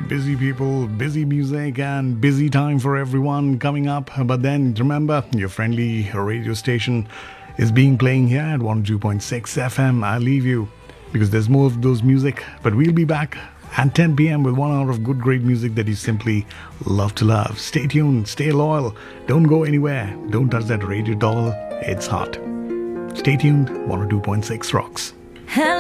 busy people, busy music, and busy time for everyone coming up. But then remember, your friendly radio station is being playing here at 102.6 FM. I'll leave you because there's more of those music. But we'll be back at 10 p.m. with 1 hour of good, great music that you simply love to love. Stay tuned, stay loyal, don't go anywhere, don't touch that radio dial, it's hot. Stay tuned, 102.6 rocks.